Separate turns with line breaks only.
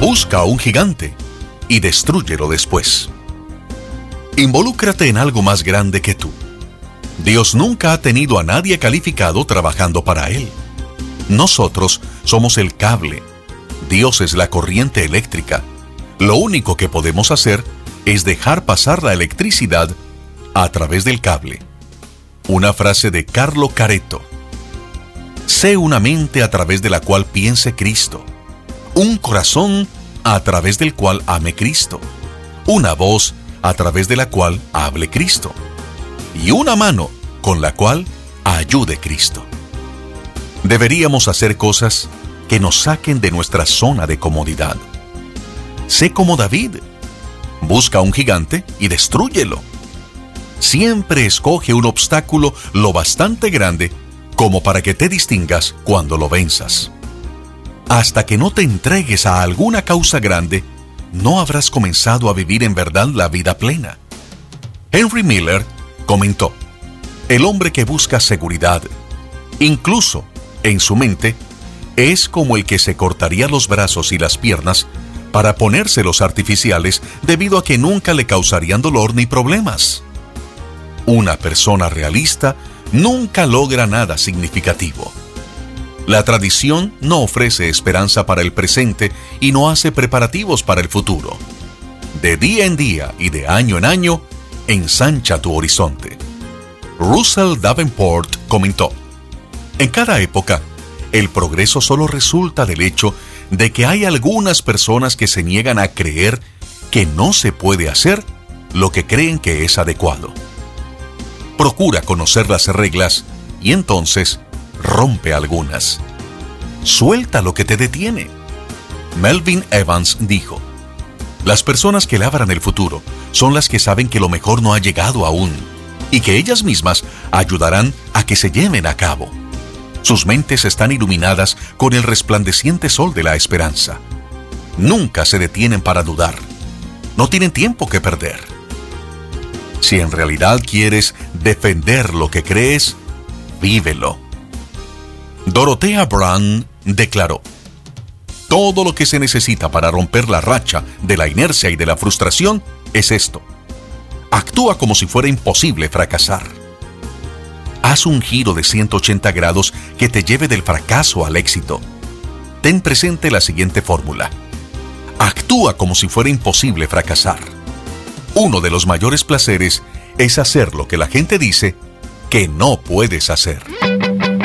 Busca a un gigante y destrúyelo después. Involúcrate en algo más grande que tú. Dios nunca ha tenido a nadie calificado trabajando para Él. Nosotros somos el cable. Dios es la corriente eléctrica. Lo único que podemos hacer es dejar pasar la electricidad a través del cable. Una frase de Carlo Caretto. Sé una mente a través de la cual piense Cristo. Un corazón a través del cual ame Cristo. Una voz a través de la cual hable Cristo. Y una mano con la cual ayude Cristo. Deberíamos hacer cosas que nos saquen de nuestra zona de comodidad. Sé como David. Busca a un gigante y destrúyelo. Siempre escoge un obstáculo lo bastante grande como para que te distingas cuando lo venzas. Hasta que no te entregues a alguna causa grande, no habrás comenzado a vivir en verdad la vida plena. Henry Miller comentó: el hombre que busca seguridad, incluso en su mente, es como el que se cortaría los brazos y las piernas para ponérselos artificiales debido a que nunca le causarían dolor ni problemas. Una persona realista nunca logra nada significativo. La tradición no ofrece esperanza para el presente y no hace preparativos para el futuro. De día en día y de año en año, ensancha tu horizonte. Russell Davenport comentó: en cada época, el progreso solo resulta del hecho de que hay algunas personas que se niegan a creer que no se puede hacer lo que creen que es adecuado. Procura conocer las reglas y entonces rompe algunas. Suelta lo que te detiene. Melvin Evans dijo: las personas que labran el futuro son las que saben que lo mejor no ha llegado aún y que ellas mismas ayudarán a que se lleven a cabo. Sus mentes están iluminadas con el resplandeciente sol de la esperanza. Nunca se detienen para dudar. No tienen tiempo que perder. Si en realidad quieres defender lo que crees, vívelo. Dorothea Brande declaró: todo lo que se necesita para romper la racha de la inercia y de la frustración es esto. Actúa como si fuera imposible fracasar. Haz un giro de 180 grados que te lleve del fracaso al éxito. Ten presente la siguiente fórmula. Actúa como si fuera imposible fracasar. Uno de los mayores placeres es hacer lo que la gente dice que no puedes hacer.